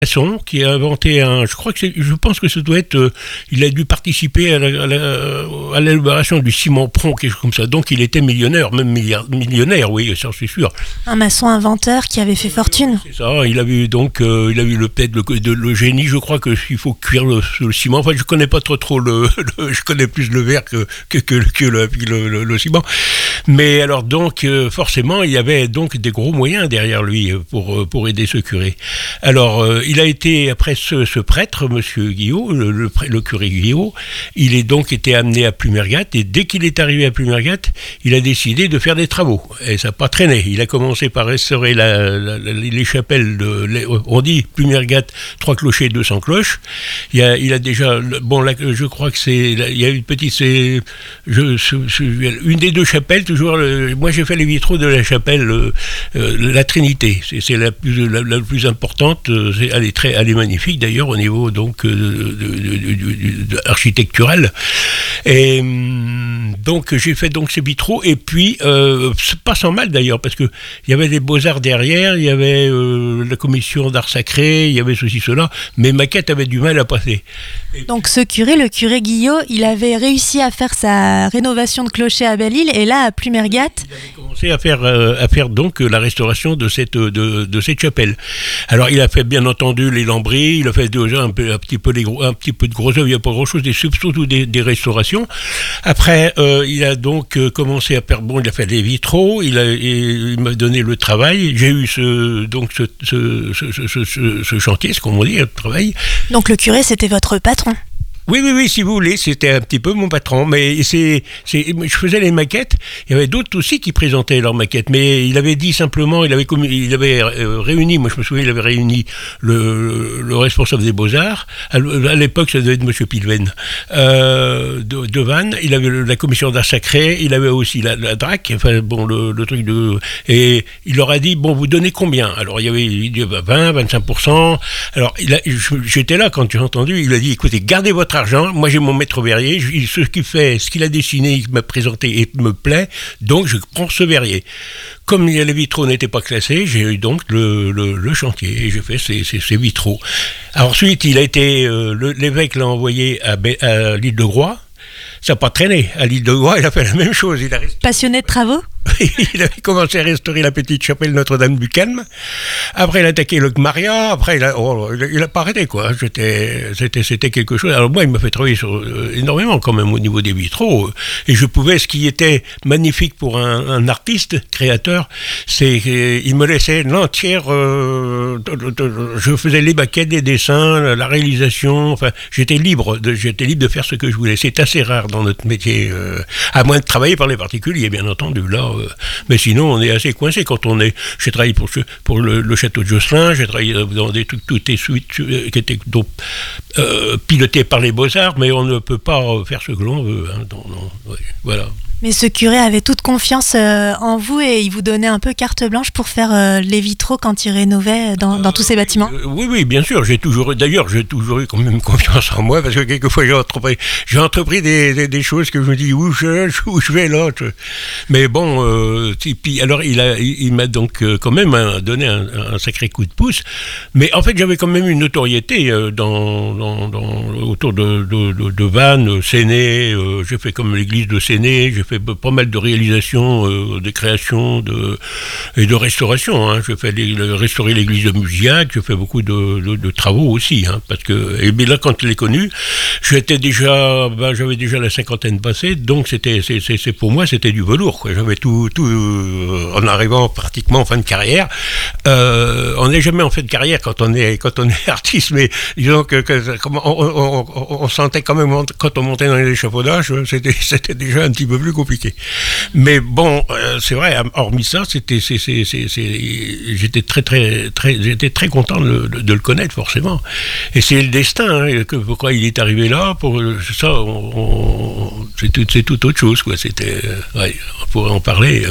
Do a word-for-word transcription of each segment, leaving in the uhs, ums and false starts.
Masson qui a inventé un, je crois que c'est, je pense que ça doit être, euh, il a dû participer à, la, à, la, à l'élaboration du ciment Pron, quelque chose comme ça. Donc il était millionnaire, même milliard, millionnaire, oui, ça c'est sûr. Un maçon inventeur qui avait fait fortune. C'est ça. Il a eu donc, euh, il a eu le peut-être le, de, le génie. Je crois que il faut cuire le, le ciment. Enfin, je connais pas trop trop le, le je connais plus le verre que que que, que le, le, le, le ciment. Mais alors donc euh, forcément, il y avait donc des gros moyens derrière lui pour pour aider ce curé. Alors euh, il a été, après ce, ce prêtre, monsieur Guillot, le, le, le curé Guillot, il est donc été amené à Plumergat, et dès qu'il est arrivé à Plumergat, il a décidé de faire des travaux. Et ça n'a pas traîné. Il a commencé par restaurer la, la, la, les chapelles, de, les, on dit Plumergat, trois clochers, deux cents cloches. Il a, il a déjà, bon, là, je crois que c'est, il y a une petite, c'est, je, je, une des deux chapelles, toujours, le, moi j'ai fait les vitraux de la chapelle, euh, la Trinité. C'est, c'est la, plus, la, la plus importante, c'est elle est très, elle est magnifique d'ailleurs au niveau donc de, de, de, de, de architectural. Et donc j'ai fait donc ces vitraux, et puis euh, pas sans mal d'ailleurs, parce que il y avait des beaux-arts derrière, il y avait euh, la commission d'art sacré, il y avait ceci cela, mais ma quête avait du mal à passer. Et donc ce curé, le curé Guillot, il avait réussi à faire sa rénovation de clocher à Belle-Île, et là à Plumergat, il avait commencé à faire euh, à faire donc la restauration de cette de, de cette chapelle. Alors il a fait bien entendu les lambris, il a fait déjà un, peu, un, petit, peu les gros, un petit peu de gros œuvres, il n'y a pas grand-chose, des, surtout des, des restaurations. Après, euh, il a donc euh, commencé à faire, bon, il a fait des vitraux, il, a, il m'a donné le travail, j'ai eu ce, donc ce, ce, ce, ce, ce, ce chantier, ce qu'on dit, le travail. Donc le curé, c'était votre patron? Oui, oui, oui, si vous voulez, c'était un petit peu mon patron, mais c'est, c'est, je faisais les maquettes, il y avait d'autres aussi qui présentaient leurs maquettes, mais il avait dit simplement, il avait, il avait euh, réuni, moi je me souviens, il avait réuni le, le responsable des Beaux-Arts, à l'époque ça devait être monsieur Pilven, euh, de, de Vannes, il avait la commission d'art sacré, il avait aussi la, la D R A C, enfin bon, le, le truc de... Et il leur a dit, bon, vous donnez combien? Alors il y avait, il dit vingt, vingt-cinq pour cent, alors il a, j'étais là quand j'ai entendu, il a dit, écoutez, gardez votre argent, moi j'ai mon maître verrier, je, ce qu'il fait, ce qu'il a dessiné, il m'a présenté et me plaît, donc je prends ce verrier. Comme les vitraux n'étaient pas classés, j'ai eu donc le, le, le chantier, et j'ai fait ces, ces, ces vitraux. Alors, ensuite, il a été, euh, le, l'évêque l'a envoyé à, à l'île de Groix, ça n'a pas traîné, à l'île de Groix, il a fait la même chose. Il a resté... Passionné de travaux? Il avait commencé à restaurer la petite chapelle Notre-Dame du Calme. Après, il a attaqué le Maria. Après, il a, oh, il a pas arrêté, quoi. J'étais, c'était, c'était quelque chose. Alors, moi, il m'a fait travailler sur, euh, énormément, quand même, au niveau des vitraux. Et je pouvais, ce qui était magnifique pour un, un artiste, créateur, c'est qu'il me laissait l'entière, euh, je faisais les maquettes, les dessins, la réalisation. Enfin, j'étais libre de, j'étais libre de faire ce que je voulais. C'est assez rare dans notre métier, euh, à moins de travailler par les particuliers, bien entendu. Là, mais sinon on est assez coincé quand on est. J'ai travaillé pour, pour le, le château de Josselin, j'ai travaillé dans des trucs tout est suite qui étaient donc euh, pilotés par les Beaux-Arts, mais on ne peut pas faire ce que l'on veut, hein, non, non, ouais, voilà. Mais ce curé avait toute confiance euh, en vous, et il vous donnait un peu carte blanche pour faire euh, les vitraux quand il rénovait dans, dans euh, tous ces bâtiments? euh, Oui, oui, bien sûr. J'ai toujours, d'ailleurs, j'ai toujours eu quand même confiance en moi, parce que quelquefois j'ai entrepris, j'ai entrepris des, des, des choses que je me dis où je, où je vais là. Mais bon, euh, et puis alors il a, il, il m'a donc euh, quand même hein, donné un, un sacré coup de pouce. Mais en fait, j'avais quand même une notoriété euh, dans, dans, dans, autour de, de, de, de Vannes, Séné. Euh, j'ai fait comme l'église de Séné. J'ai fait pas mal de réalisations, euh, de créations de, et de restauration. Hein. Je fais les, le, restaurer l'église de Musiac, je fais beaucoup de, de, de travaux aussi. Hein, parce que, et bien là, quand je l'ai connu, j'étais déjà, ben, j'avais déjà la cinquantaine passée, donc c'était, c'est, c'est, c'est pour moi, c'était du velours. Quoi. J'avais tout, tout euh, en arrivant pratiquement en fin de carrière. Euh, on n'est jamais en fin de carrière quand on est, quand on est artiste, mais disons que, que on, on, on, on sentait quand même, quand on montait dans les échafaudages, c'était, c'était déjà un petit peu plus compliqué. Mais bon, euh, c'est vrai, hormis ça, c'était, c'est, c'est, c'est, c'est, j'étais très, très, très, j'étais très content de, de, de le connaître, forcément. Et c'est le destin, hein, que, pourquoi il est arrivé là, pour ça, on, on, c'est, tout, c'est tout autre chose, quoi. C'était, ouais, on pourrait en parler.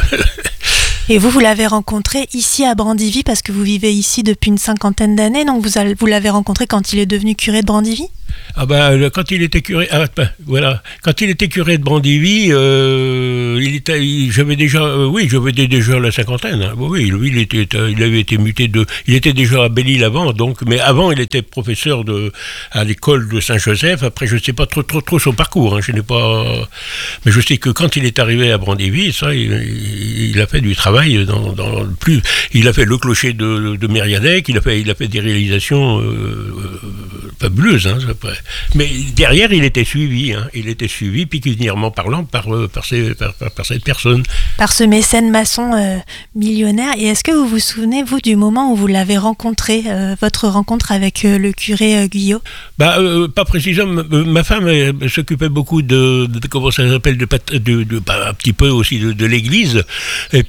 Et vous, vous l'avez rencontré ici à Brandivy, parce que vous vivez ici depuis une cinquantaine d'années, donc vous, avez, vous l'avez rencontré quand il est devenu curé de Brandivy? Ah ben, quand il était curé, ah, ben, voilà, quand il était curé de Brandivy, euh, il était, il, j'avais déjà, euh, oui, j'avais déjà la cinquantaine. Hein. Oui, lui, il était, il avait été muté de, il était déjà à Belle-Île avant, donc, mais avant, il était professeur de, à l'école de Saint-Joseph. Après, je ne sais pas trop, trop, trop son parcours. Hein, je n'ai pas, mais je sais que quand il est arrivé à Brandivy, ça, il, il a fait du travail dans, dans le plus, il a fait le clocher de, de Mériadec, il a fait, il a fait des réalisations euh, fabuleuses, hein, après. Mais derrière, il était suivi, hein. Il était suivi, pécuniairement parlant, par, euh, par, ces, par, par, par cette personne. Par ce mécène maçon euh, millionnaire. Et est-ce que vous vous souvenez, vous, du moment où vous l'avez rencontré, euh, votre rencontre avec euh, le curé euh, Guyot? Bah, euh, pas précisément. Ma femme elle, elle s'occupait beaucoup de, de, comment ça s'appelle, de, de, de, de bah, un petit peu aussi de, de l'église. Et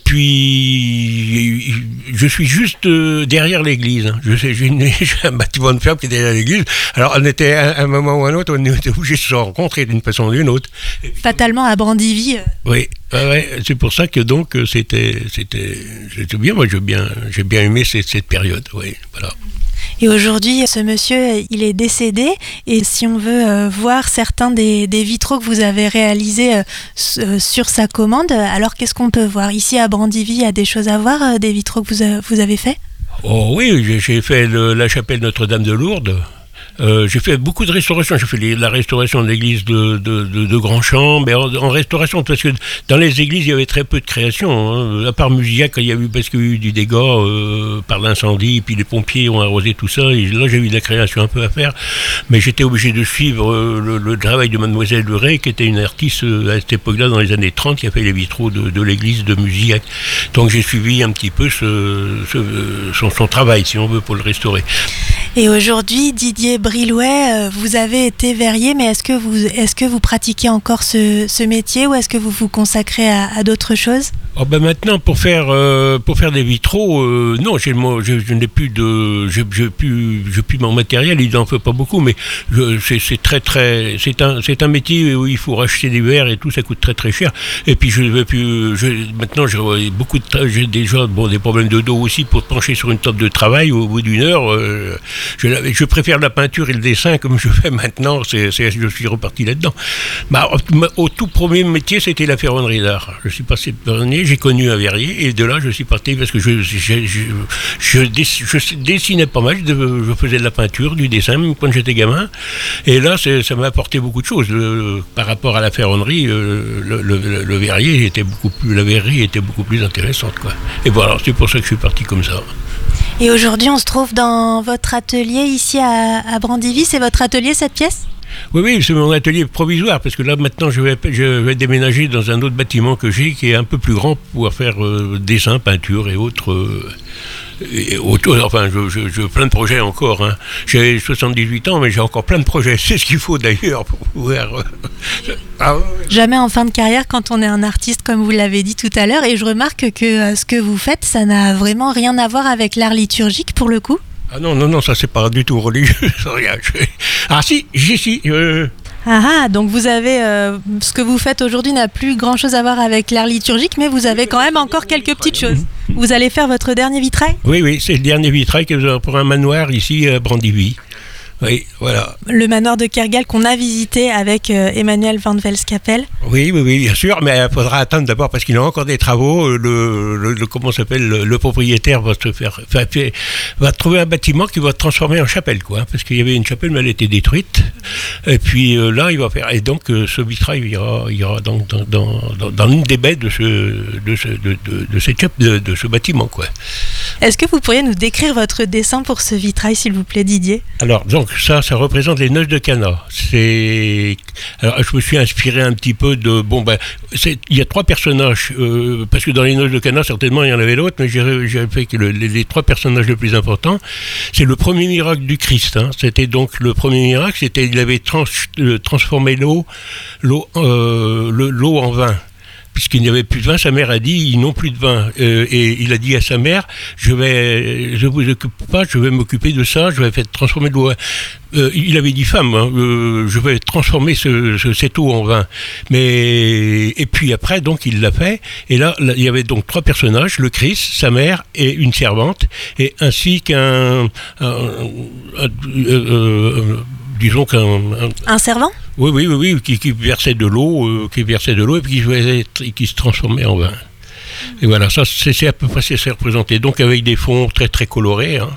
puis, je suis juste euh, derrière l'église. Hein. Je sais, j'ai, une, j'ai un bâtiment de ferme qui est derrière l'église. Alors, on était à un moment ou à un autre, on était obligés de se rencontrer d'une façon ou d'une autre. Fatalement à Brandivy. Euh... Oui, ouais, c'est pour ça que donc c'était, c'était, c'était bien. Moi, j'ai bien, j'ai bien aimé cette, cette période. Oui, voilà. Et aujourd'hui, ce monsieur, il est décédé. Et si on veut euh, voir certains des, des vitraux que vous avez réalisés euh, s- sur sa commande, alors qu'est-ce qu'on peut voir? Ici à Brandivy, il y a des choses à voir, euh, des vitraux que vous, a, vous avez faits? Oh oui, j'ai, j'ai fait le, la chapelle Notre-Dame de Lourdes. Euh, j'ai fait beaucoup de restauration. J'ai fait les, la restauration de l'église de, de, de, de Grandchamp, mais en, en restauration, parce que dans les églises, il y avait très peu de création. Hein. À part Musillac, il y a eu, parce qu'il y a eu du dégât euh, par l'incendie, puis les pompiers ont arrosé tout ça, et là, j'ai eu de la création un peu à faire. Mais j'étais obligé de suivre euh, le, le travail de Mademoiselle Leray, qui était une artiste euh, à cette époque-là, dans les années trente, qui a fait les vitraux de, de l'église de Musillac. Donc j'ai suivi un petit peu ce, ce, son, son travail, si on veut, pour le restaurer. Et aujourd'hui, Didier Brilouet, vous avez été verrier, mais est-ce que vous, est-ce que vous pratiquez encore ce, ce métier ou est-ce que vous vous consacrez à, à d'autres choses? Oh ben maintenant, pour faire, euh, pour faire des vitraux, euh, non, j'ai, moi, je, je n'ai plus de, je, je plus, je plus mon matériel, il n'en fait pas beaucoup, mais je, c'est, c'est très très, c'est un, c'est un métier où il faut racheter des verres et tout, ça coûte très très cher. Et puis je vais plus, je, maintenant j'ai beaucoup de, j'ai déjà bon des problèmes de dos aussi pour pencher sur une table de travail au bout d'une heure. Euh, je, je préfère la peinture et le dessin comme je fais maintenant. C'est, c'est, je suis reparti là-dedans. Bah, au, au tout premier métier, c'était la ferronnerie d'art. Je suis passé de ferronnier. J'ai connu un verrier et de là je suis parti parce que je, je, je, je, je, je dessinais pas mal, je, je faisais de la peinture, du dessin même quand j'étais gamin et là c'est, ça m'a apporté beaucoup de choses. Le, par rapport à la ferronnerie, le, le, le, le verrier était beaucoup plus, la verrerie était beaucoup plus intéressante quoi. Et voilà, c'est pour ça que je suis parti comme ça. Et aujourd'hui on se trouve dans votre atelier ici à, à Brandivy, c'est votre atelier cette pièce? Oui, oui, c'est mon atelier provisoire, parce que là, maintenant, je vais, je vais déménager dans un autre bâtiment que j'ai, qui est un peu plus grand, pour pouvoir faire euh, dessin, peinture et autres... Euh, et autres enfin, je, je, je, plein de projets encore. Hein. J'ai soixante-dix-huit ans, mais j'ai encore plein de projets. C'est ce qu'il faut, d'ailleurs, pour pouvoir... Euh, ah, ouais. Jamais en fin de carrière, quand on est un artiste, comme vous l'avez dit tout à l'heure, et je remarque que euh, ce que vous faites, ça n'a vraiment rien à voir avec l'art liturgique, pour le coup. Ah non, non, non, ça c'est pas du tout religieux. Ah si, j'y suis. Euh... Ah, ah, donc vous avez, euh, ce que vous faites aujourd'hui n'a plus grand chose à voir avec l'art liturgique, mais vous avez quand même encore quelques petites choses. Vous allez faire votre dernier vitrail? Oui, oui, c'est le dernier vitrail que vous avez pour un manoir ici à Brandivy. Oui, voilà. Le manoir de Kergal qu'on a visité avec euh, Emmanuel Van Velskapel. Oui, oui, oui, bien sûr, mais il faudra attendre d'abord parce qu'il y a encore des travaux. Le, le, le comment s'appelle le, le propriétaire va se faire, va, va trouver un bâtiment qui va se transformer en chapelle, quoi, parce qu'il y avait une chapelle mais elle a été détruite. Et puis euh, là, il va faire. Et donc euh, ce vitrail il ira, il ira donc dans, dans, dans, dans une des baies de ce, de ce, de, de, de, cette, de, de ce bâtiment, quoi. Est-ce que vous pourriez nous décrire votre dessin pour ce vitrail, s'il vous plaît, Didier? Alors donc. Ça, ça représente les noces de Cana. C'est... Alors, je me suis inspiré un petit peu de... Bon, ben, c'est... il y a trois personnages, euh, parce que dans les noces de Cana, certainement, il y en avait d'autres, mais j'ai, j'ai fait que le, les, les trois personnages les plus importants, c'est le premier miracle du Christ. Hein. C'était donc le premier miracle, c'était il avait trans, euh, transformé l'eau, l'eau, euh, le, l'eau en vin. Puisqu'il n'y avait plus de vin, sa mère a dit ils n'ont plus de vin euh, et il a dit à sa mère je vais, je vous occupe pas, je vais m'occuper de ça, je vais faire transformer de l'eau. Euh, il avait dit femme, hein, euh, je vais transformer ce, ce, cette eau en vin. Mais et puis après donc il l'a fait et là, là il y avait donc trois personnages, le Christ, sa mère et une servante et ainsi qu'un un, un, un, euh, disons qu'un... Un, un servant ? Oui, oui, oui, oui qui, qui versait de l'eau, euh, qui versait de l'eau et puis qui, qui se transformait en vin. Et voilà, ça c'est, c'est à peu près ce que c'est représenté. Donc avec des fonds très très colorés. Hein.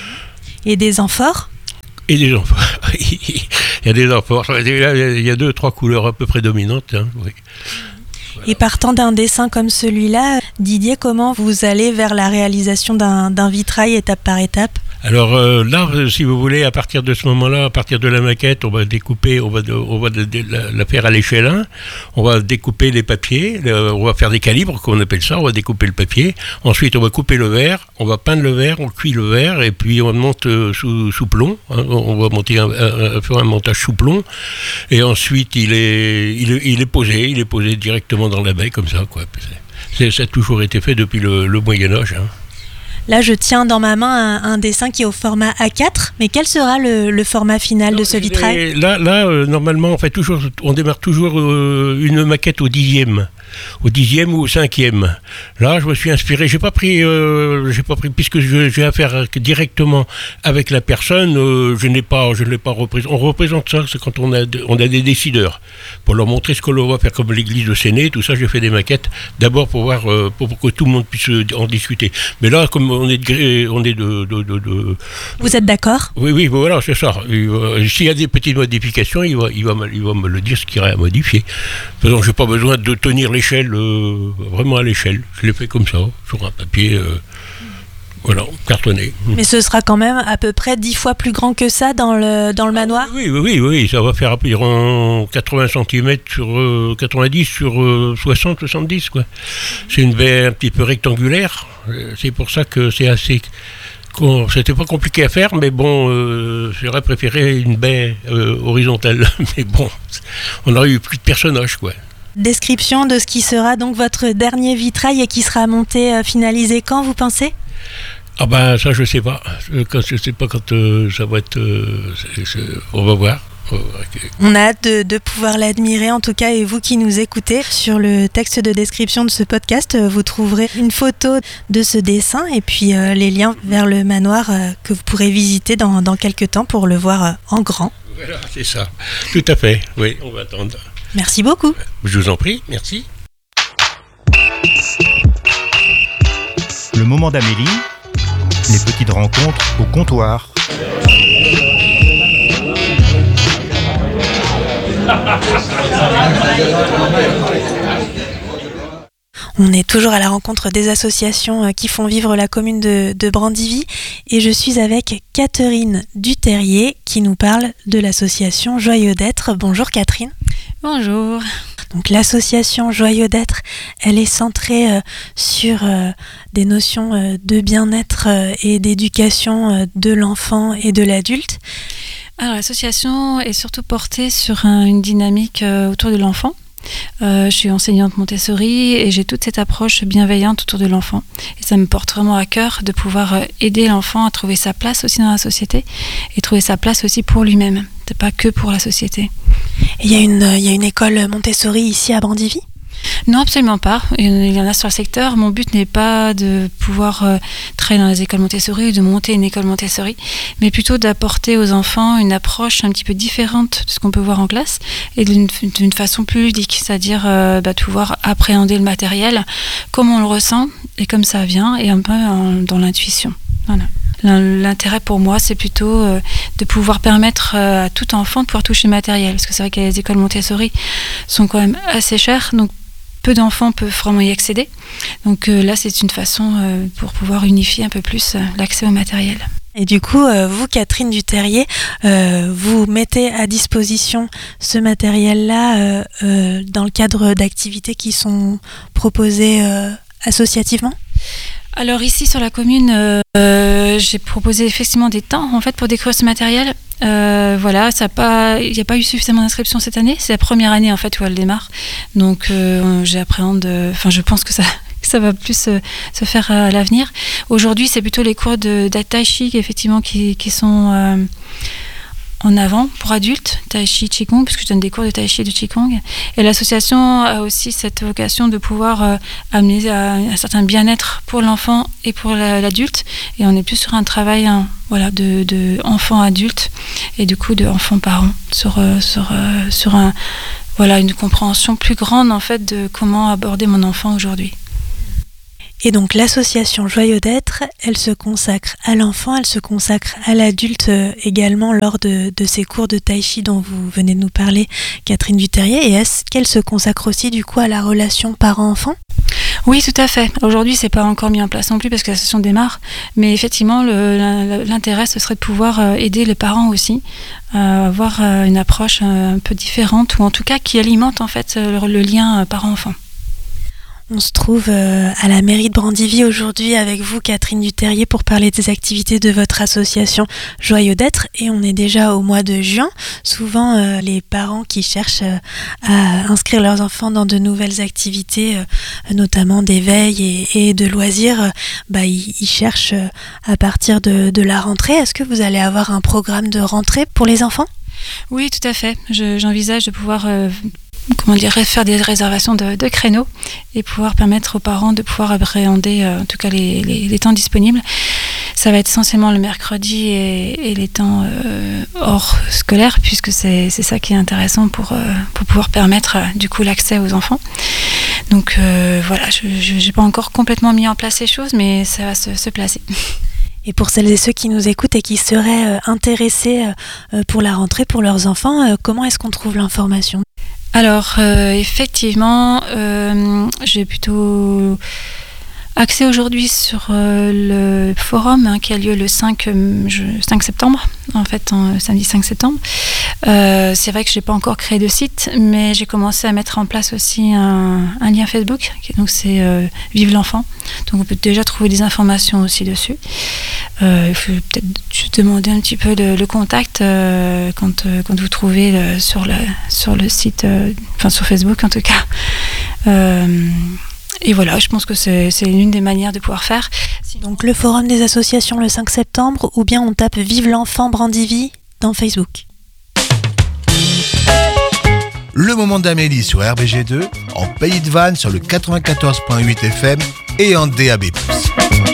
Et des amphores ? Et des amphores. Il y a des amphores. Il y a deux, trois couleurs à peu près dominantes. Hein, oui. Voilà. Et partant d'un dessin comme celui-là, Didier, comment vous allez vers la réalisation d'un, d'un vitrail étape par étape ? Alors euh, là, si vous voulez, à partir de ce moment-là, à partir de la maquette, on va découper, on va, de, on va de, de, la, la faire à l'échelle un, on va découper les papiers, le, on va faire des calibres, qu'on appelle ça, on va découper le papier, ensuite on va couper le verre, on va peindre le verre, on cuit le verre, et puis on monte euh, sous, sous plomb, hein, on va monter un, un, faire un montage sous plomb, et ensuite il est, il est, il est posé, il est posé directement dans la baie, comme ça, quoi. C'est, ça a toujours été fait depuis le, le Moyen-Âge, hein. Là, je tiens dans ma main un, un dessin qui est au format A quatre, mais quel sera le, le format final non, de ce vitrail ? Là, là euh, normalement, on, fait toujours, on démarre toujours euh, une maquette au dixième. Au dixième ou au cinquième. Là, je me suis inspiré. J'ai pas pris, euh, j'ai pas pris, puisque je, j'ai affaire directement avec la personne. Euh, je n'ai pas, je ne l'ai pas représenté. On représente ça, c'est quand on a, on a des décideurs pour leur montrer ce que l'on va faire, comme l'église de Séné, tout ça. J'ai fait des maquettes d'abord pour voir, euh, pour, pour que tout le monde puisse en discuter. Mais là, comme on est de, on est de, de, de, de vous êtes d'accord ? Oui, oui, voilà, c'est ça. Euh, s'il y a des petites modifications, il va, il va, il va me le dire, ce qu'il y aurait à modifier. Donc, j'ai pas besoin de tenir les l'échelle, euh, vraiment à l'échelle. Je l'ai fait comme ça, sur un papier, euh, voilà, cartonné. Mais ce sera quand même à peu près dix fois plus grand que ça dans le, dans le manoir ? Oui, oui, oui, oui, ça va faire environ quatre-vingts centimètres sur euh, quatre-vingt-dix sur euh, soixante, soixante-dix, quoi. C'est une baie un petit peu rectangulaire. C'est pour ça que c'est assez... C'était pas compliqué à faire, mais bon, euh, j'aurais préféré une baie euh, horizontale. Mais bon, on aurait eu plus de personnages, quoi. Description de ce qui sera donc votre dernier vitrail et qui sera monté, euh, finalisé quand, vous pensez ? Ah ben ça je sais pas, quand, je sais pas quand euh, ça va être, euh, c'est, c'est, on va voir. On a hâte de, de pouvoir l'admirer en tout cas, et vous qui nous écoutez, sur le texte de description de ce podcast, vous trouverez une photo de ce dessin et puis euh, les liens vers le manoir euh, que vous pourrez visiter dans, dans quelques temps pour le voir euh, en grand. Voilà, c'est ça, tout à fait, oui, on va attendre. Merci beaucoup. Je vous en prie, merci. Le moment d'Amélie, les petites rencontres au comptoir. On est toujours à la rencontre des associations qui font vivre la commune de, de Brandivy, et je suis avec Catherine Duterrier qui nous parle de l'association Joyeux d'être. Bonjour Catherine. Bonjour. Donc l'association Joyeux d'être, elle est centrée euh, sur euh, des notions euh, de bien-être euh, et d'éducation euh, de l'enfant et de l'adulte. Alors l'association est surtout portée sur un, une dynamique euh, autour de l'enfant. Euh, je suis enseignante Montessori et j'ai toute cette approche bienveillante autour de l'enfant. Et ça me porte vraiment à cœur de pouvoir euh, aider l'enfant à trouver sa place aussi dans la société et trouver sa place aussi pour lui-même. C'est pas que pour la société. Il y a une, il y a une école Montessori ici à Brandivy ? Non, absolument pas. Il y en a sur le secteur. Mon but n'est pas de pouvoir euh, travailler dans les écoles Montessori ou de monter une école Montessori, mais plutôt d'apporter aux enfants une approche un petit peu différente de ce qu'on peut voir en classe et d'une, d'une façon plus ludique, c'est-à-dire euh, bah, de pouvoir appréhender le matériel comme on le ressent et comme ça vient, et un peu en, dans l'intuition. Voilà. L'intérêt pour moi, c'est plutôt euh, de pouvoir permettre euh, à tout enfant de pouvoir toucher le matériel, parce que c'est vrai que les écoles Montessori sont quand même assez chères, donc peu d'enfants peuvent vraiment y accéder. Donc euh, là, c'est une façon euh, pour pouvoir unifier un peu plus euh, l'accès au matériel. Et du coup, euh, vous, Catherine Duterrier, euh, vous mettez à disposition ce matériel-là euh, euh, dans le cadre d'activités qui sont proposées euh, associativement ? Alors ici sur la commune, euh, j'ai proposé effectivement des temps en fait pour découvrir ce matériel. Euh, voilà, ça a pas, il n'y a pas eu suffisamment d'inscriptions cette année. C'est la première année en fait où elle démarre. Donc euh, j'appréhende, enfin je pense que ça, que ça va plus se, se faire à l'avenir. Aujourd'hui, c'est plutôt les cours de, de tai chi effectivement qui, qui sont euh, en avant pour adultes, tai chi, qigong, puisque je donne des cours de tai chi et de qigong. Et l'association a aussi cette vocation de pouvoir euh, amener à un certain bien-être pour l'enfant et pour la, l'adulte. Et on est plus sur un travail hein, voilà, de, de enfant-adulte et du coup de enfants-parents sur, sur, sur un, voilà, une compréhension plus grande en fait de comment aborder mon enfant aujourd'hui. Et donc l'association Joyau d'être, elle se consacre à l'enfant, elle se consacre à l'adulte également lors de, de ces cours de tai chi dont vous venez de nous parler, Catherine Duterrier. Et est-ce qu'elle se consacre aussi du coup à la relation parent-enfant ? Oui, tout à fait. Aujourd'hui, c'est pas encore mis en place non plus parce que l'association démarre, mais effectivement, le, l'intérêt ce serait de pouvoir aider les parents aussi à avoir une approche un peu différente, ou en tout cas qui alimente en fait le, le lien parent-enfant. On se trouve à la mairie de Brandivy aujourd'hui avec vous, Catherine Duterrier, pour parler des activités de votre association Joyau d'être. Et on est déjà au mois de juin. Souvent, euh, les parents qui cherchent euh, à inscrire leurs enfants dans de nouvelles activités, euh, notamment d'éveil et, et de loisirs, euh, bah, ils, ils cherchent euh, à partir de, de la rentrée. Est-ce que vous allez avoir un programme de rentrée pour les enfants ? Oui, tout à fait. Je, j'envisage de pouvoir... Euh, comment dire, faire des réservations de, de créneaux et pouvoir permettre aux parents de pouvoir appréhender euh, en tout cas les, les, les temps disponibles. Ça va être essentiellement le mercredi et, et les temps euh, hors scolaires, puisque c'est, c'est ça qui est intéressant pour, euh, pour pouvoir permettre euh, du coup l'accès aux enfants. Donc euh, voilà, je n'ai pas encore complètement mis en place ces choses, mais ça va se, se placer. Et pour celles et ceux qui nous écoutent et qui seraient euh, intéressés euh, pour la rentrée, pour leurs enfants, euh, comment est-ce qu'on trouve l'information ? Alors, euh, effectivement, euh, j'ai plutôt axé aujourd'hui sur euh, le forum hein, qui a lieu le cinq, je, cinq septembre, en fait, en, samedi cinq septembre. Euh, c'est vrai que je n'ai pas encore créé de site, mais j'ai commencé à mettre en place aussi un, un lien Facebook, qui, donc c'est euh, Vive l'enfant. Donc on peut déjà trouver des informations aussi dessus. Euh, il faut peut-être juste demander un petit peu le, le contact euh, quand, euh, quand vous trouvez le, sur, le, sur le site, euh, enfin sur Facebook en tout cas. Euh, et voilà, je pense que c'est, c'est l'une des manières de pouvoir faire. Donc le forum des associations le cinq septembre, ou bien on tape Vive l'enfant Brandivy dans Facebook. Le moment d'Amélie sur R B G deux, en Pays de Vannes sur le quatre-vingt-quatorze virgule huit F M et en D A B plus.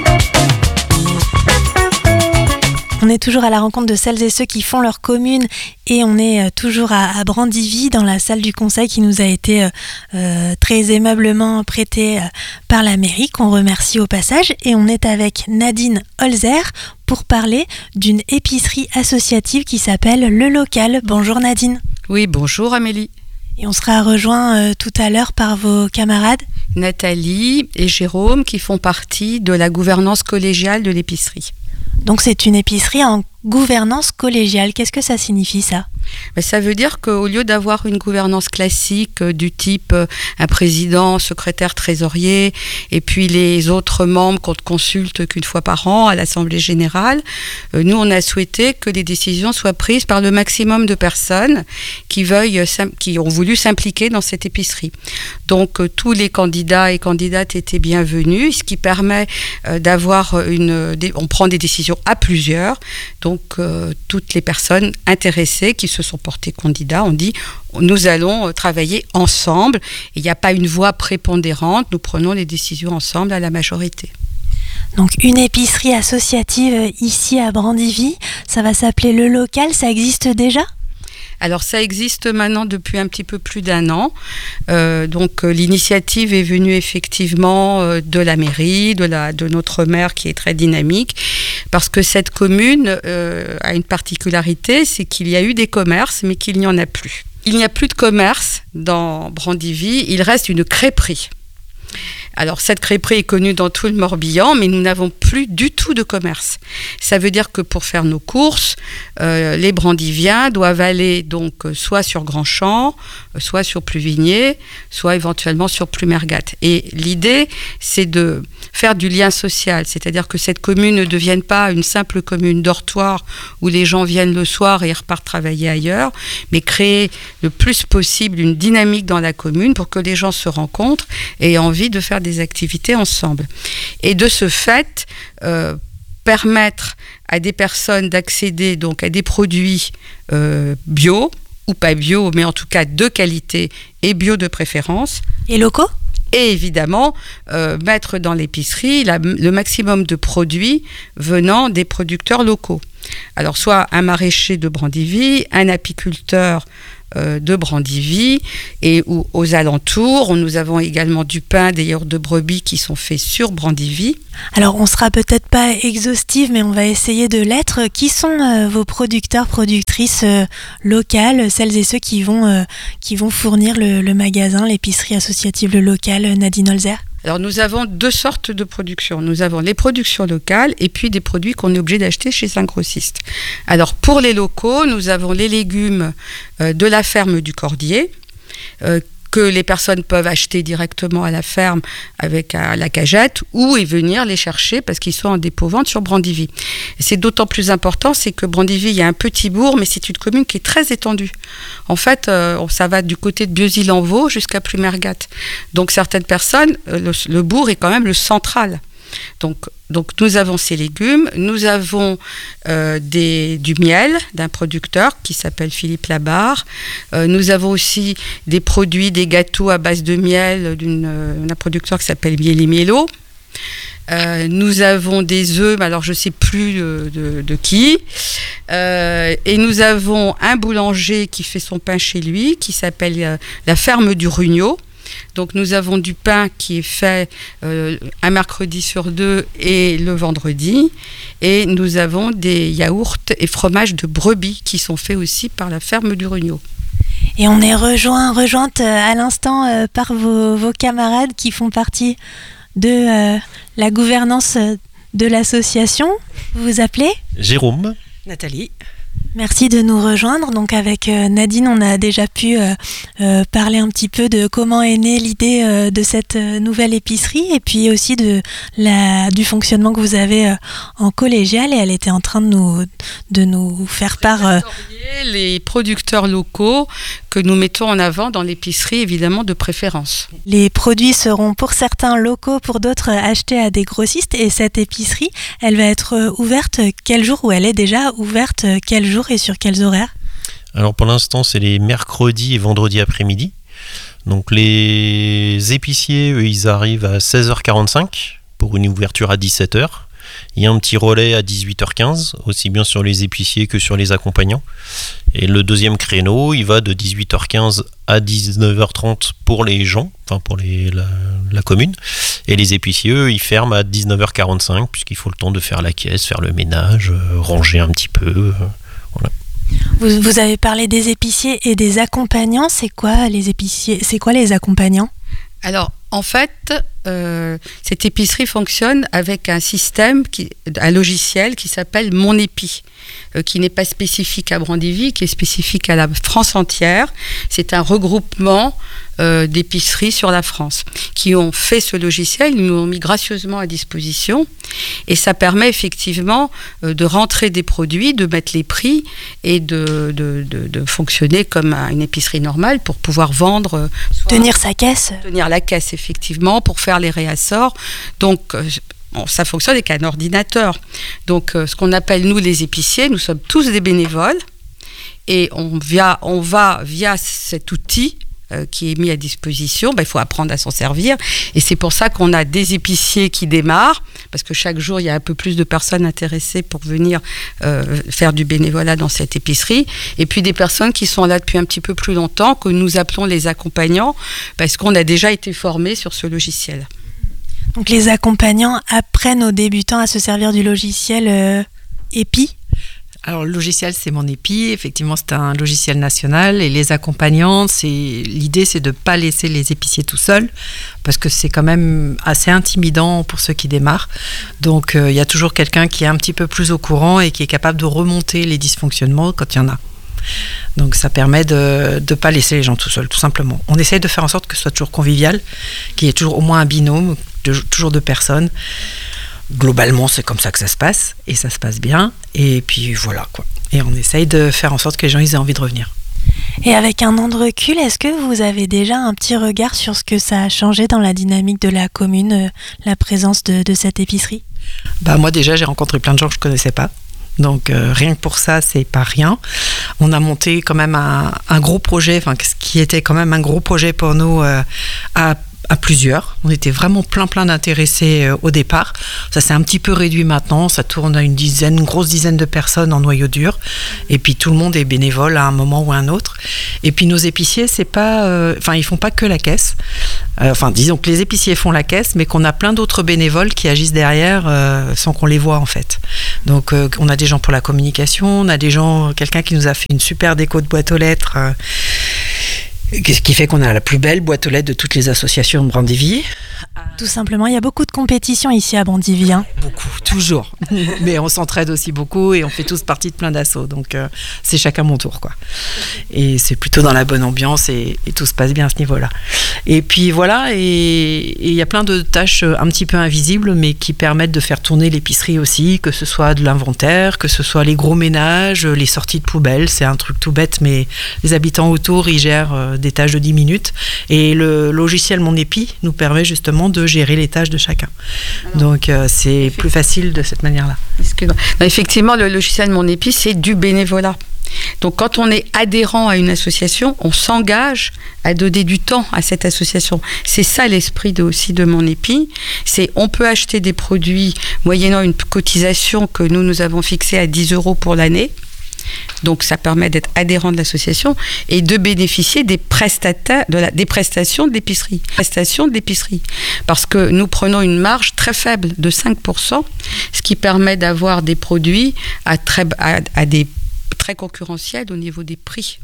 On est toujours à la rencontre de celles et ceux qui font leur commune, et on est toujours à, à Brandivy dans la salle du conseil qui nous a été euh, très aimablement prêtée par la mairie, qu'on remercie au passage. Et on est avec Nadine Holzer pour parler d'une épicerie associative qui s'appelle Le Local. Bonjour Nadine. Oui, bonjour Amélie. Et on sera rejoint euh, tout à l'heure par vos camarades Nathalie et Jérôme qui font partie de la gouvernance collégiale de l'épicerie. Donc c'est une épicerie en gouvernance collégiale. Qu'est-ce que ça signifie ça ? Ben, ça veut dire qu'au lieu d'avoir une gouvernance classique euh, du type euh, un président, secrétaire, trésorier et puis les autres membres qu'on ne consulte qu'une fois par an à l'Assemblée générale, euh, nous on a souhaité que les décisions soient prises par le maximum de personnes qui, veuillent, sim- qui ont voulu s'impliquer dans cette épicerie. Donc euh, tous les candidats et candidates étaient bienvenus, ce qui permet euh, d'avoir une... Des, on prend des décisions à plusieurs, donc euh, toutes les personnes intéressées qui se sont portés candidats, on dit nous allons travailler ensemble. Il n'y a pas une voix prépondérante, nous prenons les décisions ensemble à la majorité. Donc une épicerie associative ici à Brandivy, ça va s'appeler Le Local, ça existe déjà ? Alors ça existe maintenant depuis un petit peu plus d'un an. Euh, donc euh, l'initiative est venue effectivement euh, de la mairie, de, la, de notre maire qui est très dynamique, parce que cette commune euh, a une particularité, c'est qu'il y a eu des commerces, mais qu'il n'y en a plus. Il n'y a plus de commerce dans Brandivy, il reste une crêperie. Alors cette crêperie est connue dans tout le Morbihan, mais nous n'avons plus du tout de commerce. Ça veut dire que pour faire nos courses, euh, les Brandiviens doivent aller donc soit sur Grandchamp, soit sur Pluvigné, soit éventuellement sur Plumergat. Et l'idée, c'est de faire du lien social, c'est-à-dire que cette commune ne devienne pas une simple commune dortoir où les gens viennent le soir et repartent travailler ailleurs, mais créer le plus possible une dynamique dans la commune pour que les gens se rencontrent et aient envie de faire des des activités ensemble. Et de ce fait, euh, permettre à des personnes d'accéder donc à des produits euh, bio ou pas bio, mais en tout cas de qualité et bio de préférence. Et locaux ? Et évidemment, euh, mettre dans l'épicerie la, le maximum de produits venant des producteurs locaux. Alors, soit un maraîcher de Brandivy, un apiculteur euh, de Brandivy, et où, aux alentours, nous avons également du pain, des yaourts de brebis qui sont faits sur Brandivy. Alors, on sera peut-être pas exhaustive, mais on va essayer de l'être. Qui sont euh, vos producteurs, productrices euh, locales, celles et ceux qui vont, euh, qui vont fournir le, le magasin, l'épicerie associative locale, Nadine Holzer? Alors, nous avons deux sortes de productions. Nous avons les productions locales et puis des produits qu'on est obligé d'acheter chez un grossiste. Alors, pour les locaux, nous avons les légumes euh, de la ferme du Cordier, euh, que les personnes peuvent acheter directement à la ferme avec à la cagette ou et venir les chercher parce qu'ils sont en dépôt-vente sur Brandivy. Et c'est d'autant plus important, c'est que Brandivy, il y a un petit bourg, mais c'est une commune qui est très étendue. En fait, euh, ça va du côté de Bieusil-en-Vaux jusqu'à Plumergat. Donc certaines personnes, le, le bourg est quand même le central. Donc, donc nous avons ces légumes, nous avons euh, des, du miel d'un producteur qui s'appelle Philippe Labarre, euh, nous avons aussi des produits, des gâteaux à base de miel d'une, euh, d'un producteur qui s'appelle Mieli Mielo. Euh, nous avons des œufs, mais alors je ne sais plus de, de, de qui. Euh, et nous avons un boulanger qui fait son pain chez lui, qui s'appelle euh, la ferme du Rugno. Donc nous avons du pain qui est fait euh, un mercredi sur deux et le vendredi. Et nous avons des yaourts et fromages de brebis qui sont faits aussi par la ferme du Rugno. Et on est rejoint, rejointe à l'instant euh, par vos, vos camarades qui font partie de euh, la gouvernance de l'association. Vous vous appelez ? Jérôme. Nathalie. Merci de nous rejoindre. Donc avec euh, Nadine, on a déjà pu euh, euh, parler un petit peu de comment est née l'idée euh, de cette euh, nouvelle épicerie et puis aussi de la, du fonctionnement que vous avez euh, en collégial. Et elle était en train de nous, de nous faire part... Euh, les producteurs locaux que nous mettons en avant dans l'épicerie, évidemment, de préférence. Les produits seront pour certains locaux, pour d'autres achetés à des grossistes. Et cette épicerie, elle va être ouverte quel jour, ou elle est déjà ouverte quel jour et sur quels horaires ? Alors pour l'instant, c'est les mercredis et vendredis après-midi. Donc les épiciers, eux, ils arrivent à seize heures quarante-cinq pour une ouverture à dix-sept heures. Il y a un petit relais à dix-huit heures quinze, aussi bien sur les épiciers que sur les accompagnants. Et le deuxième créneau, il va de dix-huit heures quinze à dix-neuf heures trente pour les gens, enfin pour les, la, la commune. Et les épiciers, eux, ils ferment à dix-neuf heures quarante-cinq, puisqu'il faut le temps de faire la caisse, faire le ménage, euh, ranger un petit peu. Euh, voilà. Vous, vous avez parlé des épiciers et des accompagnants. C'est quoi les épiciers ? C'est quoi les accompagnants ? Alors, en fait, euh, cette épicerie fonctionne avec un système, qui, un logiciel qui s'appelle Mon Épi, euh, qui n'est pas spécifique à Brandivy, qui est spécifique à la France entière. C'est un regroupement euh, d'épiceries sur la France qui ont fait ce logiciel, ils nous l'ont mis gracieusement à disposition, et ça permet effectivement euh, de rentrer des produits, de mettre les prix et de, de, de, de fonctionner comme une épicerie normale pour pouvoir vendre. Soit, tenir sa caisse. Tenir la caisse, effectivement, pour faire les réassorts. Donc, euh, bon, ça fonctionne avec un ordinateur. Donc, euh, ce qu'on appelle, nous, les épiciers, nous sommes tous des bénévoles et on, via, on va, via cet outil euh, qui est mis à disposition, ben, il faut apprendre à s'en servir. Et c'est pour ça qu'on a des épiciers qui démarrent, parce que chaque jour, il y a un peu plus de personnes intéressées pour venir euh, faire du bénévolat dans cette épicerie. Et puis des personnes qui sont là depuis un petit peu plus longtemps, que nous appelons les accompagnants, parce qu'on a déjà été formés sur ce logiciel. Donc les accompagnants apprennent aux débutants à se servir du logiciel euh, Épi ? Alors le logiciel, c'est Mon Épi, effectivement c'est un logiciel national, et les accompagnants, c'est, l'idée c'est de ne pas laisser les épiciers tout seuls, parce que c'est quand même assez intimidant pour ceux qui démarrent. Donc il euh, y a toujours quelqu'un qui est un petit peu plus au courant et qui est capable de remonter les dysfonctionnements quand il y en a. Donc ça permet de ne pas laisser les gens tout seuls, tout simplement. On essaye de faire en sorte que ce soit toujours convivial, qu'il y ait toujours au moins un binôme, de, toujours deux personnes. Globalement, c'est comme ça que ça se passe, et ça se passe bien, et puis voilà, quoi. Et on essaye de faire en sorte que les gens ils aient envie de revenir. Et avec un an de recul, est-ce que vous avez déjà un petit regard sur ce que ça a changé dans la dynamique de la commune, euh, la présence de, de cette épicerie ? Bah, moi déjà, j'ai rencontré plein de gens que je ne connaissais pas. Donc euh, rien que pour ça, c'est pas rien. On a monté quand même un, un gros projet, enfin ce qui était quand même un gros projet pour nous euh, à à plusieurs. On était vraiment plein plein d'intéressés euh, au départ. Ça s'est un petit peu réduit maintenant. Ça tourne à une dizaine, une grosse dizaine de personnes en noyau dur. Et puis tout le monde est bénévole à un moment ou à un autre. Et puis nos épiciers, c'est pas, euh, enfin ils font pas que la caisse. Euh, enfin disons que les épiciers font la caisse, mais qu'on a plein d'autres bénévoles qui agissent derrière euh, sans qu'on les voit en fait. Donc euh, on a des gens pour la communication, on a des gens, quelqu'un qui nous a fait une super déco de boîte aux lettres. Euh, Ce qui fait qu'on a la plus belle boîte aux lettres de toutes les associations de Brandivy. Tout simplement, il y a beaucoup de compétitions ici à Brandivy. Hein. Beaucoup, toujours. Mais on s'entraide aussi beaucoup et on fait tous partie de plein d'assauts. Donc euh, c'est chacun mon tour, quoi. Et c'est plutôt dans la bonne ambiance et, et tout se passe bien à ce niveau-là. Et puis voilà, et il y a plein de tâches un petit peu invisibles, mais qui permettent de faire tourner l'épicerie aussi, que ce soit de l'inventaire, que ce soit les gros ménages, les sorties de poubelles. C'est un truc tout bête, mais les habitants autour, ils gèrent euh, des tâches de dix minutes. Et le logiciel Mon Épi nous permet justement de gérer les tâches de chacun. Donc euh, c'est plus facile de cette manière-là. Non, effectivement, le logiciel Mon Épi, c'est du bénévolat. Donc quand on est adhérent à une association, on s'engage à donner du temps à cette association. C'est ça l'esprit de, aussi de Mon Épi. C'est on peut acheter des produits moyennant une cotisation que nous, nous avons fixée à dix euros pour l'année. Donc ça permet d'être adhérent de l'association et de bénéficier des, prestataires, de la, des prestations de l'épicerie. Prestations de l'épicerie. Parce que nous prenons une marge très faible de cinq pour cent, ce qui permet d'avoir des produits à, très, à, à des très concurrentiels au niveau des prix.